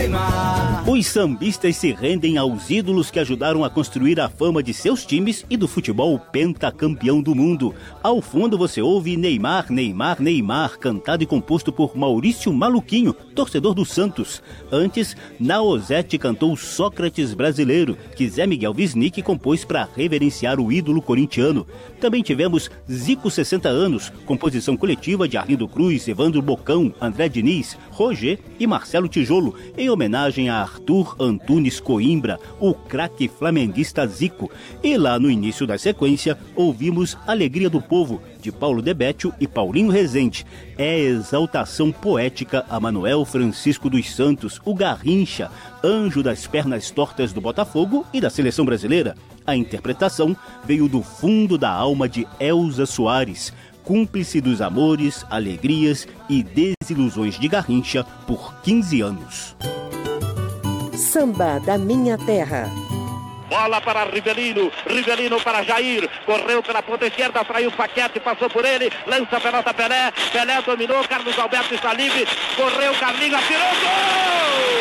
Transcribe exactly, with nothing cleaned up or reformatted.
Neymar. Os sambistas se rendem aos ídolos que ajudaram a construir a fama de seus times e do futebol pentacampeão do mundo. Ao fundo você ouve Neymar, Neymar, Neymar, cantado e composto por Maurício Maluquinho, torcedor do Santos. Antes, Naozete cantou Sócrates Brasileiro, que Zé Miguel Wisnik compôs para reverenciar o ídolo corintiano. Também tivemos Zico sessenta anos, composição coletiva de Arlindo Cruz, Evandro Bocão, André Diniz, Roger e Marcelo Tijolo, em homenagem a Arthur Antunes Coimbra, o craque flamenguista Zico. E lá no início da sequência, ouvimos Alegria do Povo, de Paulo Debétio e Paulinho Rezende. É exaltação poética a Manuel Francisco dos Santos, o Garrincha, anjo das pernas tortas do Botafogo e da seleção brasileira. A interpretação veio do fundo da alma de Elza Soares, cúmplice dos amores, alegrias e desilusões de Garrincha por quinze anos. Samba da Minha Terra. Bola para Rivelino, Rivelino para Jair, correu pela ponta esquerda, traiu o Paquete, passou por ele, lança a pelota Pelé, Pelé dominou, Carlos Alberto está livre, correu, Carlinhos, atirou, gol!